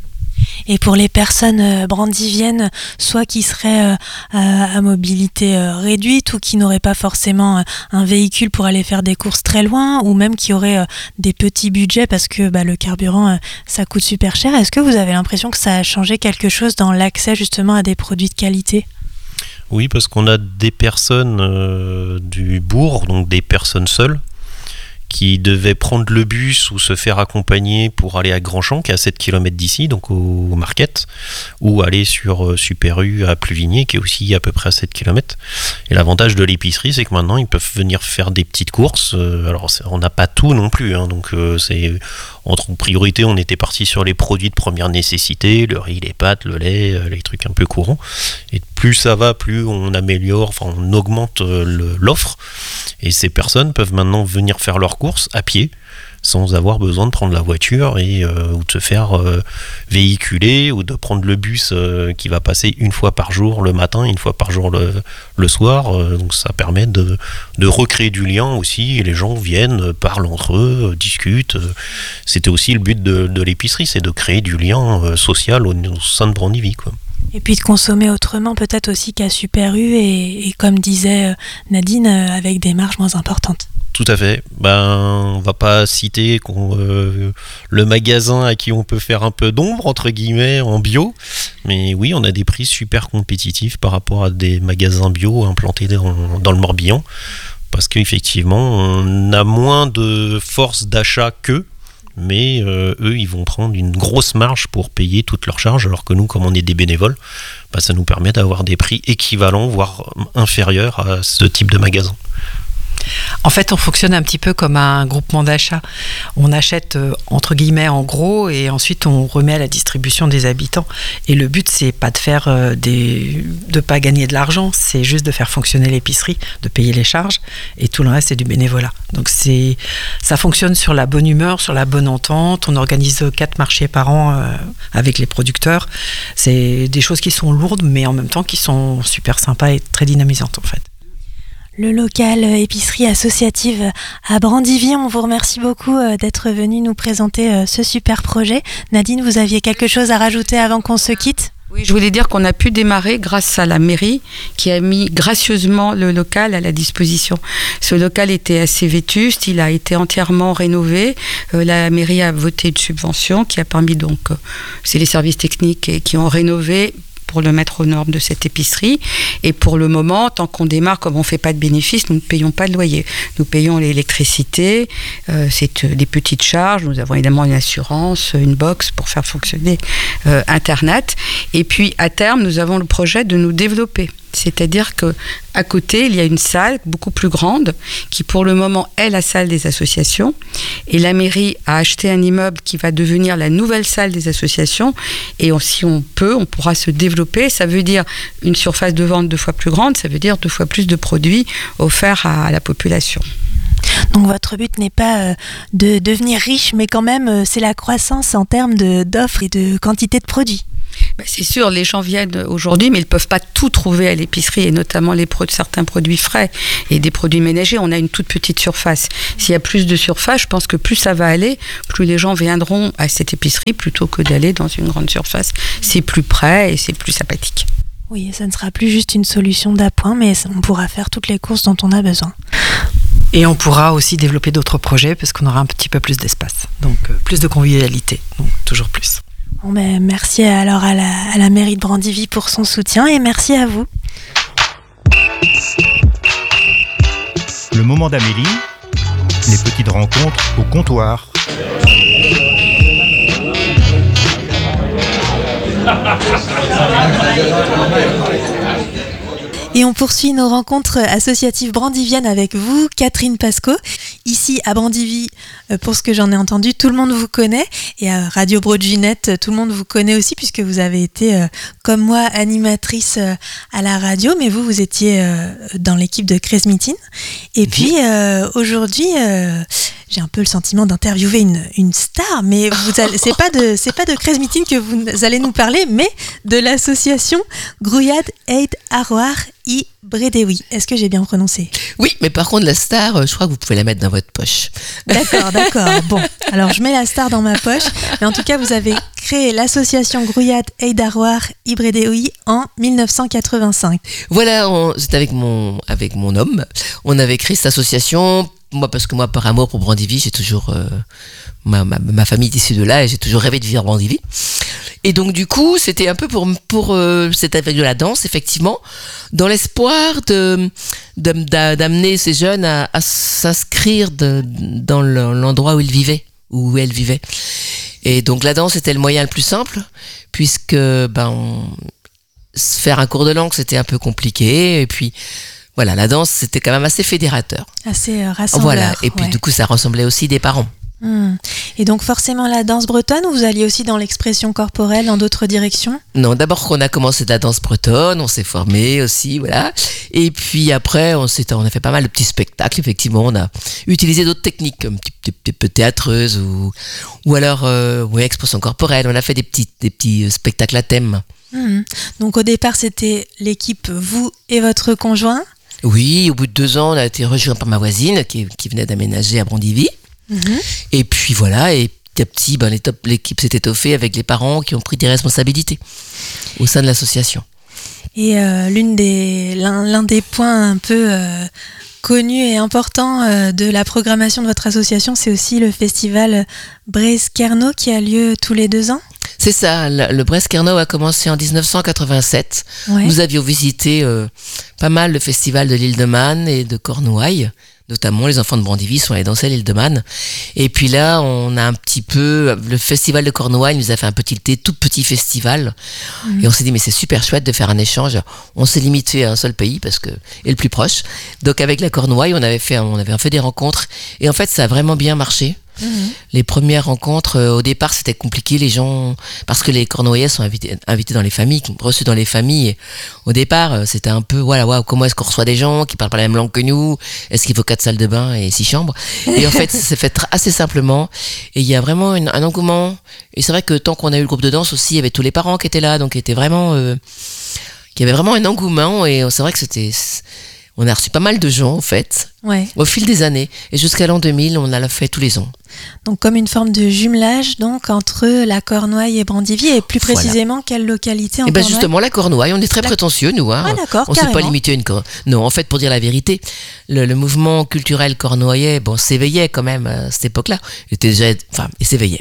Et pour les personnes brandiviennes, soit qui seraient euh, à, à mobilité euh, réduite ou qui n'auraient pas forcément euh, un véhicule pour aller faire des courses très loin, ou même qui auraient euh, des petits budgets parce que bah, le carburant, euh, ça coûte super cher, est-ce que vous avez l'impression que ça a changé quelque chose dans l'accès justement à des produits de qualité ? Oui, parce qu'on a des personnes euh, du bourg, donc des personnes seules, qui devaient prendre le bus ou se faire accompagner pour aller à Grandchamp, qui est à sept kilomètres d'ici, donc au Market, ou aller sur Super U à Pluvigné, qui est aussi à peu près à sept kilomètres. Et l'avantage de l'épicerie, c'est que maintenant, ils peuvent venir faire des petites courses. Alors, on n'a pas tout non plus, hein, donc c'est... En priorité, on était parti sur les produits de première nécessité, le riz, les pâtes, le lait, les trucs un peu courants. Et plus ça va, plus on améliore, enfin on augmente le, l'offre. Et ces personnes peuvent maintenant venir faire leurs courses à pied, sans avoir besoin de prendre la voiture et, euh, ou de se faire euh, véhiculer ou de prendre le bus euh, qui va passer une fois par jour le matin, une fois par jour le, le soir. Euh, donc ça permet de, de recréer du lien aussi. Et les gens viennent, parlent entre eux, euh, discutent. C'était aussi le but de, de l'épicerie, c'est de créer du lien euh, social au, au sein de Brandivy, quoi. Et puis de consommer autrement peut-être aussi qu'à Super U et, et comme disait Nadine, avec des marges moins importantes. Tout à fait. Ben, on va pas citer qu'on, euh, le magasin à qui on peut faire un peu d'ombre, entre guillemets, en bio. Mais oui, on a des prix super compétitifs par rapport à des magasins bio implantés dans, dans le Morbihan. Parce qu'effectivement, on a moins de force d'achat qu'eux. Mais euh, eux, ils vont prendre une grosse marge pour payer toutes leurs charges, alors que nous, comme on est des bénévoles, bah, ça nous permet d'avoir des prix équivalents, voire inférieurs à ce type de magasin. En fait, on fonctionne un petit peu comme un groupement d'achat. On achète euh, entre guillemets en gros et ensuite on remet à la distribution des habitants. Et le but, c'est pas de faire euh, des, de pas gagner de l'argent, c'est juste de faire fonctionner l'épicerie, de payer les charges et tout le reste c'est du bénévolat. Donc c'est, ça fonctionne sur la bonne humeur, sur la bonne entente. On organise quatre marchés par an euh, avec les producteurs. C'est des choses qui sont lourdes, mais en même temps qui sont super sympas et très dynamisantes en fait. Le local épicerie associative à Brandivy, on vous remercie beaucoup d'être venu nous présenter ce super projet. Nadine, vous aviez quelque chose à rajouter avant qu'on se quitte ? Oui, je voulais dire qu'on a pu démarrer grâce à la mairie qui a mis gracieusement le local à la disposition. Ce local était assez vétuste, il a été entièrement rénové. Euh, la mairie a voté une subvention qui a permis donc, euh, c'est les services techniques qui ont rénové pour le mettre aux normes de cette épicerie. Et pour le moment, tant qu'on démarre, comme on ne fait pas de bénéfices, nous ne payons pas de loyer. Nous payons l'électricité, euh, c'est des petites charges. Nous avons évidemment une assurance, une box pour faire fonctionner euh, Internet. Et puis, à terme, nous avons le projet de nous développer. C'est-à-dire que à côté, il y a une salle beaucoup plus grande qui, pour le moment, est la salle des associations. Et la mairie a acheté un immeuble qui va devenir la nouvelle salle des associations. Et on, si on peut, on pourra se développer. Ça veut dire une surface de vente deux fois plus grande. Ça veut dire deux fois plus de produits offerts à, à la population. Donc votre but n'est pas euh, de devenir riche, mais quand même, euh, c'est la croissance en termes de, d'offres et de quantité de produits. Ben c'est sûr, les gens viennent aujourd'hui, mais ils ne peuvent pas tout trouver à l'épicerie, et notamment les pro- certains produits frais et des produits ménagers. On a une toute petite surface. S'il y a plus de surface, je pense que plus ça va aller, plus les gens viendront à cette épicerie plutôt que d'aller dans une grande surface. C'est plus près et c'est plus sympathique. Oui, ça ne sera plus juste une solution d'appoint, mais on pourra faire toutes les courses dont on a besoin. Et on pourra aussi développer d'autres projets parce qu'on aura un petit peu plus d'espace. Donc euh, plus de convivialité, donc toujours plus. Bon, ben, merci alors à la, à la mairie de Brandivy pour son soutien et merci à vous. Le moment d'Amélie, les petites rencontres au comptoir. Et on poursuit nos rencontres associatives brandiviennes avec vous, Catherine Pasco. Ici à Brandivy, pour ce que j'en ai entendu, tout le monde vous connaît. Et à Radio Broadginette, tout le monde vous connaît aussi puisque vous avez été, comme moi, animatrice à la radio. Mais vous, vous étiez dans l'équipe de Kresmitin. Et puis euh, aujourd'hui... Euh, j'ai un peu le sentiment d'interviewer une, une star, mais vous allez, c'est pas de c'est pas de Kresmitin que vous allez nous parler, mais de l'association Grouillad Eid Aroar I Bredewi. Est-ce que j'ai bien prononcé ? Oui, mais par contre la star, je crois que vous pouvez la mettre dans votre poche. D'accord, d'accord. Bon, alors je mets la star dans ma poche, mais en tout cas vous avez créé l'association Grouillad Eid Aroar I Bredewi en dix-neuf cent quatre-vingt-cinq. Voilà, on, c'est avec mon avec mon homme, on avait créé cette association. Moi, parce que moi, par amour pour Brandivy, j'ai toujours euh, ma, ma, ma famille est issue de là et j'ai toujours rêvé de vivre à Brandivy. Et donc, du coup, c'était un peu pour pour euh, c'était avec de la danse, effectivement, dans l'espoir de, de d'amener ces jeunes à, à s'inscrire de, dans le, l'endroit où ils vivaient, où elles vivaient. Et donc, la danse était le moyen le plus simple, puisque ben on, faire un cours de langue, c'était un peu compliqué, et puis voilà, la danse, c'était quand même assez fédérateur. Assez euh, rassembleur. Voilà, et puis ouais. Du coup, ça ressemblait aussi des parents. Mmh. Et donc forcément la danse bretonne, ou vous alliez aussi dans l'expression corporelle, dans d'autres directions ? Non, d'abord qu'on a commencé de la danse bretonne, on s'est formé aussi, voilà. Et puis après, on, s'est, on a fait pas mal de petits spectacles, effectivement. On a utilisé d'autres techniques, comme des petites théâtreuses ou, ou alors euh, ouais, expression corporelle. On a fait des petits, des petits spectacles à thème. Mmh. Donc au départ, c'était l'équipe, vous et votre conjoint ? Oui, au bout de deux ans, on a été rejoint par ma voisine qui, qui venait d'aménager à Brandivy. Mmh. Et puis voilà, et petit à petit, ben, les top, l'équipe s'est étoffée avec les parents qui ont pris des responsabilités au sein de l'association. Et euh, l'une des, l'un, l'un des points un peu euh, connus et importants euh, de la programmation de votre association, c'est aussi le festival Breizh-Kerno qui a lieu tous les deux ans ? C'est ça, le Breizh-Kerno a commencé en dix-neuf cent quatre-vingt-sept. Ouais. Nous avions visité euh, pas mal le festival de l'île de Man et de Cornouailles. Notamment, les enfants de Brandivy sont allés danser à l'île de Man. Et puis là, on a un petit peu... Le festival de Cornouailles nous a fait un petit thé, tout petit festival. Mmh. Et on s'est dit, mais c'est super chouette de faire un échange. On s'est limité à un seul pays, parce que et le plus proche. Donc avec la Cornouaille, on avait fait, on avait fait des rencontres. Et en fait, ça a vraiment bien marché. Mmh. Les premières rencontres, euh, au départ, c'était compliqué, les gens, parce que les Cornouaillais sont invités, invités dans les familles, reçus dans les familles. Et au départ, euh, c'était un peu, voilà, wow, comment est-ce qu'on reçoit des gens qui parlent pas la même langue que nous ? Est-ce qu'il faut quatre salles de bain et six chambres ? Et en fait, ça s'est fait assez simplement. Et il y a vraiment une, un engouement. Et c'est vrai que tant qu'on a eu le groupe de danse aussi, il y avait tous les parents qui étaient là, donc était vraiment, euh, il y avait vraiment un engouement. Et c'est vrai que c'était, on a reçu pas mal de gens, en fait, ouais. Au fil des années. Et jusqu'à l'an deux mille, on l'a fait tous les ans. Donc comme une forme de jumelage donc entre la Cornouaille et Brandivy, et plus précisément voilà. Quelle localité en et ben Cornouaille ? Justement la Cornouaille, on est très la... prétentieux nous. Hein. Ah, d'accord, on ne s'est pas limité à une Cornouaille. Non, en fait pour dire la vérité, le, le mouvement culturel cornouaillais bon, s'éveillait quand même à cette époque-là. Il était déjà, enfin, il s'éveillait.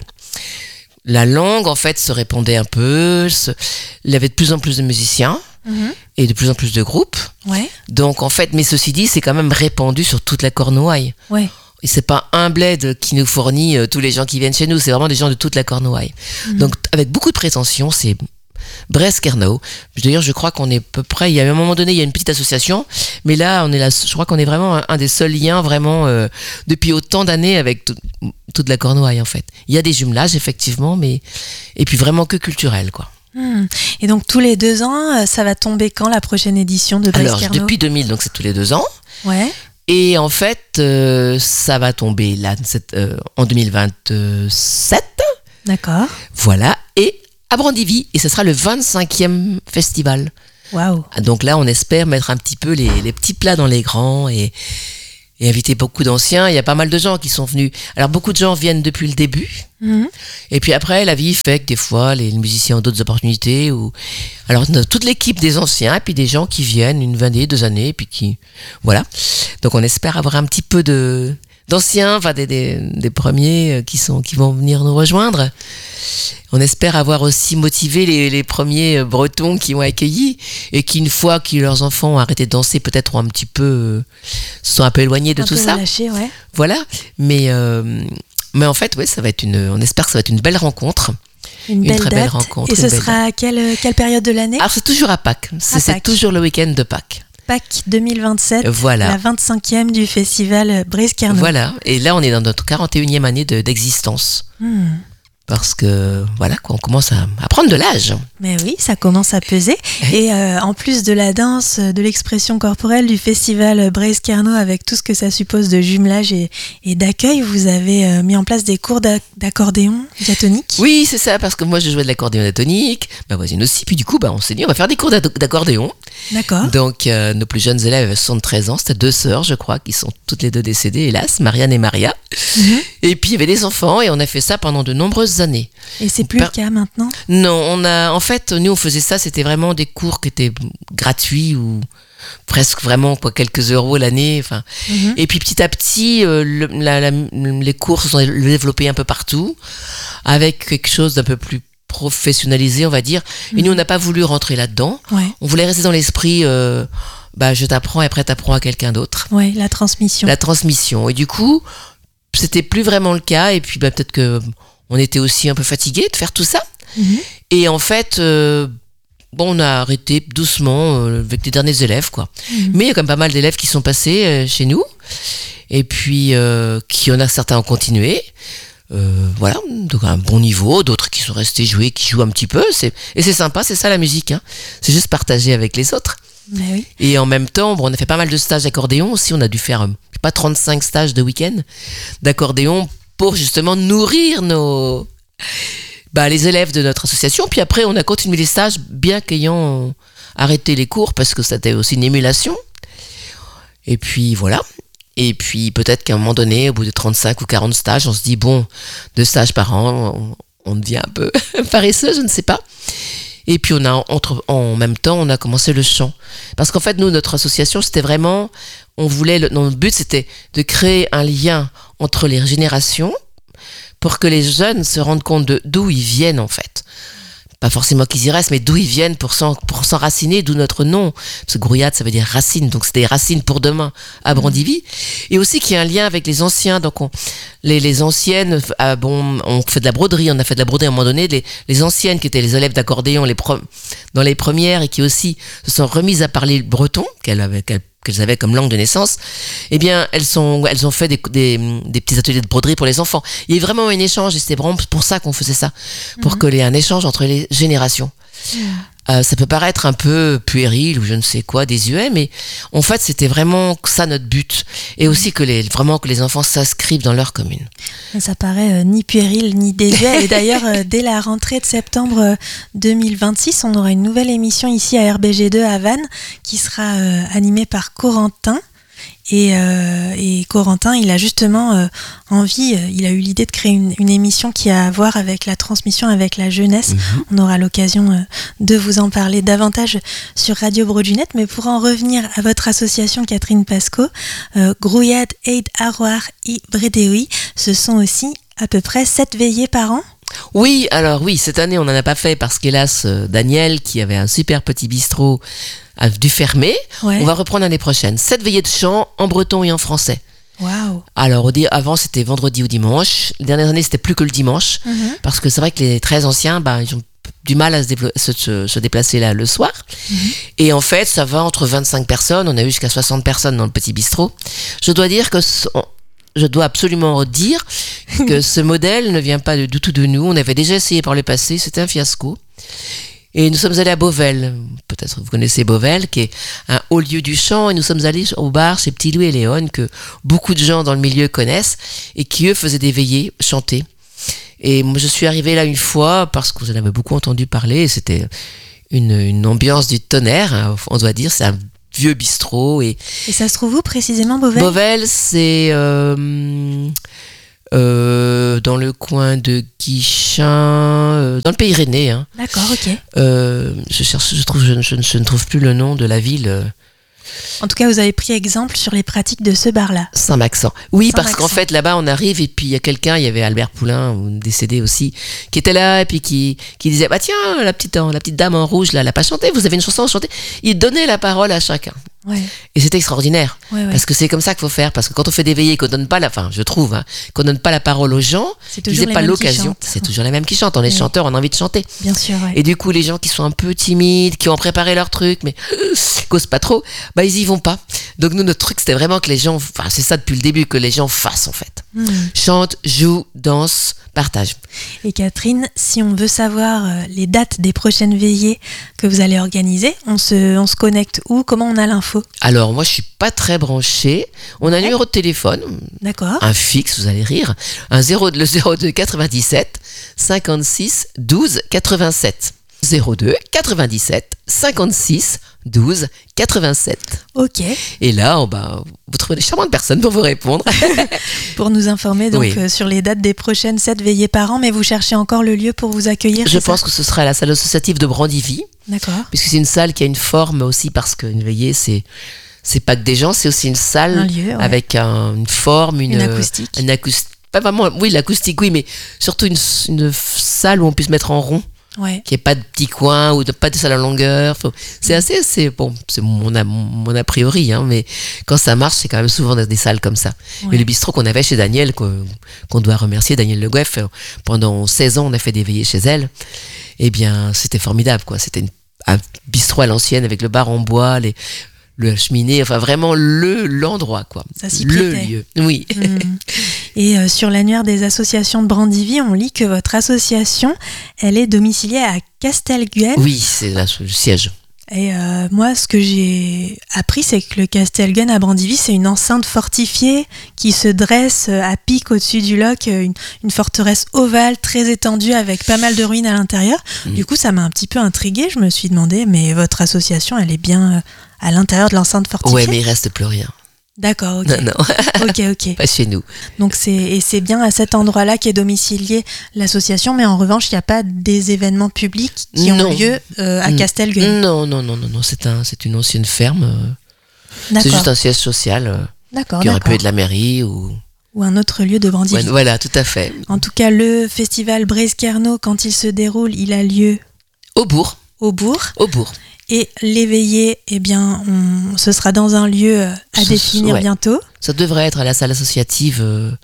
La langue en fait se répandait un peu, se... il y avait de plus en plus de musiciens. Mmh. Et de plus en plus de groupes. Ouais. Donc en fait, mais ceci dit, c'est quand même répandu sur toute la Cornouaille. Ouais. Et c'est pas un bled qui nous fournit euh, tous les gens qui viennent chez nous, c'est vraiment des gens de toute la Cornouaille. Mmh. Donc avec beaucoup de prétention, c'est Brest-Kerno. D'ailleurs, je crois qu'on est à peu près, il y a un moment donné, il y a une petite association, mais là, on est là, je crois qu'on est vraiment un, un des seuls liens vraiment euh, depuis autant d'années avec tout, toute la Cornouaille en fait. Il y a des jumelages effectivement, mais et puis vraiment que culturel quoi. Mmh. Et donc tous les deux ans, ça va tomber quand la prochaine édition de Brest-Kerno ? Alors depuis deux mille, donc c'est tous les deux ans. Ouais. Et en fait, euh, ça va tomber là cette, euh, en deux mille vingt-sept. D'accord. Voilà. Et à Brandivy, et ce sera le vingt-cinquième festival. Waouh. Donc là, on espère mettre un petit peu les, les petits plats dans les grands et, et inviter beaucoup d'anciens. Il y a pas mal de gens qui sont venus. Alors beaucoup de gens viennent depuis le début. Mmh. Et puis après, la vie fait que des fois, les musiciens ont d'autres opportunités. Ou... Alors toute l'équipe des anciens, et puis des gens qui viennent une année, deux années, et puis qui... Voilà. Donc on espère avoir un petit peu de... d'anciens, enfin des, des, des premiers qui, sont, qui vont venir nous rejoindre. On espère avoir aussi motivé les, les premiers Bretons qui ont accueilli et qui, une fois que leurs enfants ont arrêté de danser, peut-être ont un petit peu, euh, se sont un peu éloignés de un tout peu ça. Relâché, ouais. Voilà. Mais, euh, mais en fait, ouais, ça va être une, on espère que ça va être une belle rencontre. Une, une belle très date. belle rencontre. Et ce sera à quelle, quelle période de l'année ? Alors, c'est toujours à Pâques. C'est, à c'est Pâques. toujours le week-end de Pâques. Pâques deux mille vingt-sept, voilà. La vingt-cinquième du festival Brest-Kerno. Voilà, et là on est dans notre quarante et unième année de, d'existence. Hmm. Parce que voilà, quoi, on commence à, à prendre de l'âge. Mais oui, ça commence à peser. Et euh, en plus de la danse, de l'expression corporelle du festival Brest-Kerno, avec tout ce que ça suppose de jumelage et, et d'accueil, vous avez euh, mis en place des cours d'a- d'accordéon diatonique. Oui, c'est ça, parce que moi je jouais de l'accordéon diatonique, ma voisine aussi, puis du coup bah, on s'est dit on va faire des cours d'accordéon. D'accord. Donc euh, nos plus jeunes élèves avaient soixante-treize ans, c'était deux sœurs je crois, qui sont toutes les deux décédées, hélas, Marianne et Maria. Mm-hmm. Et puis il y avait des enfants et on a fait ça pendant de nombreuses années. Et c'est plus Par... le cas maintenant ? Non, on a, en fait, nous on faisait ça, c'était vraiment des cours qui étaient gratuits ou presque vraiment quoi, quelques euros l'année. Enfin, mm-hmm. Et puis petit à petit, euh, le, la, la, les cours se sont développés un peu partout, avec quelque chose d'un peu plus professionnalisé, on va dire. Et mmh. nous, on n'a pas voulu rentrer là-dedans. Ouais. On voulait rester dans l'esprit, euh, bah, je t'apprends et après t'apprends à quelqu'un d'autre. Ouais, la transmission. La transmission. Et du coup, c'était plus vraiment le cas. Et puis, bah, peut-être que on était aussi un peu fatigués de faire tout ça. Mmh. Et en fait, euh, bon, on a arrêté doucement euh, avec les derniers élèves, quoi. Mmh. Mais il y a quand même pas mal d'élèves qui sont passés euh, chez nous. Et puis, euh, qui en a certains ont continué. Euh, voilà, donc à un bon niveau, d'autres qui sont restés jouer, qui jouent un petit peu, c'est, et c'est sympa, c'est ça la musique, hein. C'est juste partager avec les autres. Mais oui. Et en même temps, bon, on a fait pas mal de stages d'accordéon aussi, on a dû faire, pas trente-cinq stages de week-end d'accordéon pour justement nourrir nos, bah, les élèves de notre association, puis après on a continué les stages, bien qu'ayant arrêté les cours, parce que c'était aussi une émulation, et puis voilà. Et puis peut-être qu'à un moment donné, au bout de trente-cinq ou quarante stages, on se dit, bon, deux stages par an, on, on devient un peu paresseux, je ne sais pas. Et puis on a, entre, en même temps, on a commencé le chant. Parce qu'en fait, nous, notre association, c'était vraiment, on voulait, le, notre but, c'était de créer un lien entre les générations pour que les jeunes se rendent compte de, d'où ils viennent, en fait. Pas forcément qu'ils y restent, mais d'où ils viennent pour, s'en, pour s'enraciner, d'où notre nom. Parce que Grouillade, ça veut dire racine, donc c'est des racines pour demain à Brandivy. Et aussi qu'il y a un lien avec les anciens. Donc on, les, les anciennes, ah bon, on fait de la broderie, on a fait de la broderie à un moment donné. Les, les anciennes qui étaient les élèves d'accordéon les pro, dans les premières et qui aussi se sont remises à parler breton, qu'elles avaient, qu'elles qu'elles avaient comme langue de naissance, eh bien, elles, sont, elles ont fait des, des, des petits ateliers de broderie pour les enfants. Il y a eu vraiment un échange, et c'était vraiment pour ça qu'on faisait ça, pour mmh. qu'il y ait un échange entre les générations. Mmh. Euh, ça peut paraître un peu puéril ou je ne sais quoi, désuet, mais en fait, c'était vraiment ça notre but. Et aussi que les, vraiment que les enfants s'inscrivent dans leur commune. Ça paraît euh, ni puéril ni désuet. Et d'ailleurs, euh, dès la rentrée de septembre euh, deux mille vingt-six, on aura une nouvelle émission ici à R B G deux à Vannes qui sera euh, animée par Corentin. Et, euh, et Corentin, il a justement euh, envie, euh, il a eu l'idée de créer une, une émission qui a à voir avec la transmission avec la jeunesse. Mmh. On aura l'occasion euh, de vous en parler davantage sur Radio Brodunette. Mais pour en revenir à votre association Catherine Pasco, euh, Grouillade Eid Arroar I Bredewi, ce sont aussi à peu près sept veillées par an. Oui, alors oui, cette année on n'en a pas fait parce qu'hélas, euh, Daniel, qui avait un super petit bistrot, a dû fermer. Ouais. On va reprendre l'année prochaine. Sept veillées de chant en breton et en français. Waouh. Alors, avant, c'était vendredi ou dimanche. Les dernières années, c'était plus que le dimanche. Mm-hmm. Parce que c'est vrai que les très anciens, bah, ils ont du mal à se, déplo- se, se, se déplacer là le soir. Mmh. Et en fait, ça va entre vingt-cinq personnes. On a eu jusqu'à soixante personnes dans le petit bistrot. Je dois dire que ce, on, je dois absolument dire que ce modèle ne vient pas du tout de nous. On avait déjà essayé par le passé. C'était un fiasco. Et nous sommes allés à Beauvel, peut-être vous connaissez Beauvel, qui est un haut lieu du chant, et nous sommes allés au bar chez Petit Louis et Léon, que beaucoup de gens dans le milieu connaissent, et qui eux faisaient des veillées, chanter. Et moi je suis arrivée là une fois, parce que j'en avais beaucoup entendu parler, et c'était une, une ambiance du tonnerre, hein, on doit dire, c'est un vieux bistrot. Et, et ça se trouve où précisément, Beauvel ? Beauvel, c'est... Euh, Euh, dans le coin de Guichin, euh, dans le pays rennais. Hein. D'accord, ok. Euh, je cherche, je trouve, je, je, je ne trouve plus le nom de la ville. En tout cas, vous avez pris exemple sur les pratiques de ce bar-là. Saint-Maxent. Oui, Saint-Maxent. Parce qu'en fait, là-bas, on arrive et puis il y a quelqu'un, il y avait Albert Poulain, décédé aussi, qui était là et puis qui, qui disait, bah tiens, la petite, la petite dame en rouge, là, elle n'a pas chanté, vous avez une chanson à chanter. Il donnait la parole à chacun. Ouais. Et c'était extraordinaire. Ouais, ouais. Parce que c'est comme ça qu'il faut faire. Parce que quand on fait des veillées, qu'on donne pas la, enfin, je trouve, hein, qu'on donne pas la parole aux gens, qu'ils n'aient pas l'occasion. C'est toujours les mêmes qui chantent. On est ouais. chanteurs, on a envie de chanter. Bien sûr, ouais. Et du coup, les gens qui sont un peu timides, qui ont préparé leur truc, mais causent pas trop, bah, ils y vont pas. Donc, nous, notre truc, c'était vraiment que les gens, enfin, c'est ça depuis le début, que les gens fassent, en fait. Mmh. Chantent, jouent, dansent, partagent. Et Catherine, si on veut savoir euh, les dates des prochaines veillées que vous allez organiser, on se, on se connecte où? Comment on a l'info? Alors, moi, je suis pas très branchée. On a un numéro de téléphone. D'accord. Un fixe, vous allez rire. Un zéro, le zéro deux quatre-vingt-dix-sept cinquante-six douze quatre-vingt-sept. zéro deux quatre-vingt-dix-sept cinquante-six douze quatre-vingt-sept. Ok. Et là, on, bah, vous trouvez des charmantes personnes pour vous répondre. Pour nous informer donc oui. euh, sur les dates des prochaines sept veillées par an, mais vous cherchez encore le lieu pour vous accueillir? Je pense ça que ce sera à la salle associative de Brandivy. D'accord. Puisque c'est une salle qui a une forme aussi, parce qu'une veillée, c'est... C'est pas que des gens, c'est aussi une salle un lieu, ouais. avec un, une forme, une, une acoustique. Une acoustique. Pas vraiment, oui, l'acoustique, oui, mais surtout une, une salle où on puisse mettre en rond. Ouais. Qu'il n'y ait pas de petits coins ou de, pas de salle à longueur. Faut, c'est assez, c'est bon, c'est mon a, mon a priori, hein, mais quand ça marche, c'est quand même souvent dans des salles comme ça. Ouais. Mais le bistrot qu'on avait chez Daniel, qu'on, qu'on doit remercier, Daniel Le Goeff, pendant seize ans, on a fait des veillées chez elle. Eh bien, c'était formidable, quoi. C'était une, un bistrot à l'ancienne avec le bar en bois, les le cheminée, enfin vraiment le l'endroit, quoi. Ça s'y le prêtait. lieu, oui. Mmh. Et euh, sur l'annuaire des associations de Brandivy, on lit que votre association, elle est domiciliée à Castelguel. Oui, c'est là, le siège. Et euh, moi, ce que j'ai appris, c'est que le Castelgun à Brandivy, c'est une enceinte fortifiée qui se dresse à pic au-dessus du loch, une, une forteresse ovale très étendue avec pas mal de ruines à l'intérieur. Mmh. Du coup, ça m'a un petit peu intriguée. Je me suis demandé, mais votre association, elle est bien à l'intérieur de l'enceinte fortifiée? Ouais, mais il reste plus rien. D'accord, ok. Non, non. ok, ok. Pas chez nous. Donc c'est, et c'est bien à cet endroit-là qu'est domiciliée l'association, mais en revanche, il n'y a pas des événements publics qui non. ont lieu euh, à Castelguel. Non, non, non, non, non. C'est, un, c'est une ancienne ferme. D'accord. C'est juste un siège social euh, d'accord, qui aurait d'accord. pu être la mairie ou... ou un autre lieu de Brandivy. Ouais, voilà, tout à fait. En tout cas, le festival Braise-Carnot, quand il se déroule, il a lieu... Au bourg. Au bourg. Au bourg. Et les veillées, eh bien, on, ce sera dans un lieu à ce, définir ouais. bientôt. Ça devrait être à la salle associative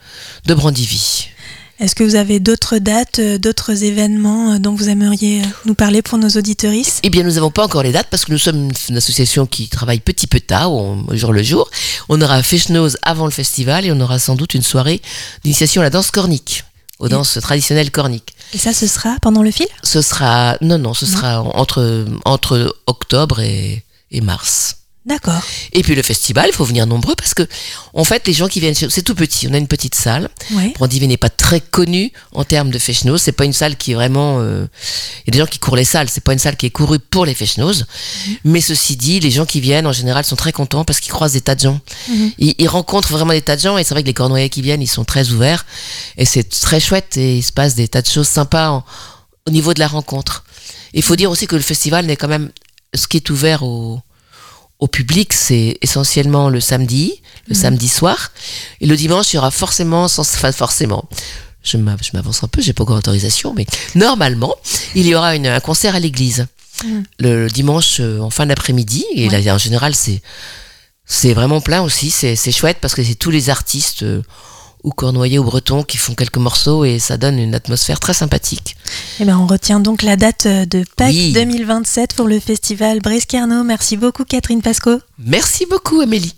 de Brandivy. Est-ce que vous avez d'autres dates, d'autres événements dont vous aimeriez nous parler pour nos auditeuristes? Eh bien, nous n'avons pas encore les dates parce que nous sommes une association qui travaille petit peu tard, au jour le jour. On aura Fechnoz avant le festival et on aura sans doute une soirée d'initiation à la danse cornique, aux et danses traditionnelles corniques. Et ça, ce sera pendant le fil? Ce sera... Non, non, ce non. sera entre, entre octobre et, et mars. D'accord. Et puis le festival, il faut venir nombreux parce que, en fait, les gens qui viennent, c'est tout petit. On a une petite salle. Ouais. Brandivy n'est pas très connu en termes de Fechnoz. C'est pas une salle qui est vraiment. Euh... Il y a des gens qui courent les salles. C'est pas une salle qui est courue pour les Fechnoz. Mmh. Mais ceci dit, les gens qui viennent en général sont très contents parce qu'ils croisent des tas de gens. Mmh. Ils, ils rencontrent vraiment des tas de gens et c'est vrai que les Cornouaillais qui viennent, ils sont très ouverts et c'est très chouette et il se passe des tas de choses sympas en... au niveau de la rencontre. Il faut dire aussi que le festival n'est quand même ce qui est ouvert au Au public, c'est essentiellement le samedi, le mmh. samedi soir. Et le dimanche, il y aura forcément, sans, enfin forcément, je m'avance un peu, j'ai pas encore autorisation, mais normalement, il y aura une, un concert à l'église. Mmh. Le, le dimanche, euh, en fin d'après-midi. Et ouais. là, en général, c'est, c'est vraiment plein aussi. C'est, c'est chouette parce que c'est tous les artistes euh, ou cornouaillais ou bretons qui font quelques morceaux et ça donne une atmosphère très sympathique. Eh ben, on retient donc la date de Pâques oui. deux mille vingt-sept pour le festival Brescarno. Merci beaucoup Catherine Pasco. Merci beaucoup Amélie.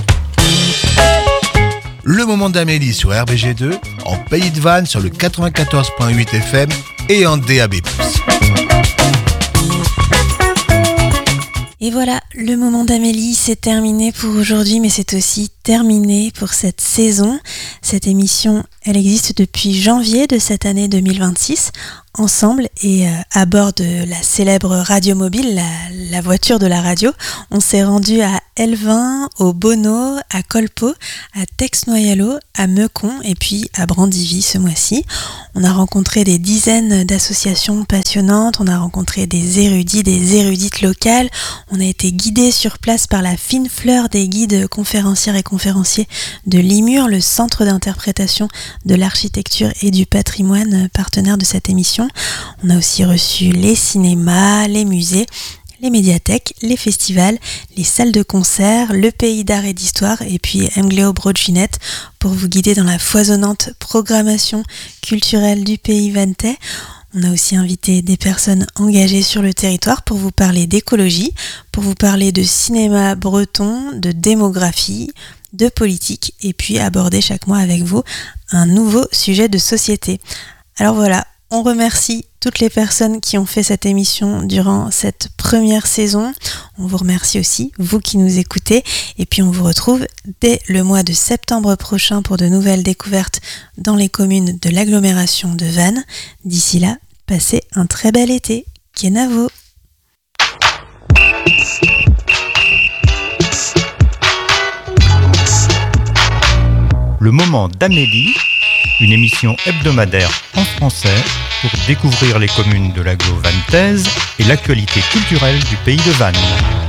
Le moment d'Amélie sur R B G deux, en Pays de Vannes sur le quatre-vingt-quatorze virgule huit F M et en D A B plus. Et voilà, le moment d'Amélie, c'est terminé pour aujourd'hui, mais c'est aussi terminé pour cette saison. Cette émission, elle existe depuis janvier de cette année deux mille vingt-six, ensemble et euh, à bord de la célèbre radio mobile, la, la voiture de la radio. On s'est rendu à Elvin, au Bono, à Colpo, à Tex-Noyalo, à Meucon et puis à Brandivy ce mois-ci. On a rencontré des dizaines d'associations passionnantes, on a rencontré des érudits, des érudites locales, on a été guidés sur place par la fine fleur des guides conférencières et conférenciers de l'I M U R, le centre d'interprétation de l'architecture et du patrimoine partenaire de cette émission. On a aussi reçu les cinémas, les musées, les médiathèques, les festivals, les salles de concert, le pays d'art et d'histoire et puis Mgleo Broadginet pour vous guider dans la foisonnante programmation culturelle du pays vantais. On a aussi invité des personnes engagées sur le territoire pour vous parler d'écologie, pour vous parler de cinéma breton, de démographie, de politique et puis aborder chaque mois avec vous un nouveau sujet de société. Alors voilà, on remercie toutes les personnes qui ont fait cette émission durant cette première saison. On vous remercie aussi, vous qui nous écoutez. Et puis on vous retrouve dès le mois de septembre prochain pour de nouvelles découvertes dans les communes de l'agglomération de Vannes. D'ici là, passez un très bel été. Kenavo. Le moment d'Amélie, une émission hebdomadaire en français pour découvrir les communes de l'agglo vantaise et l'actualité culturelle du pays de Vannes.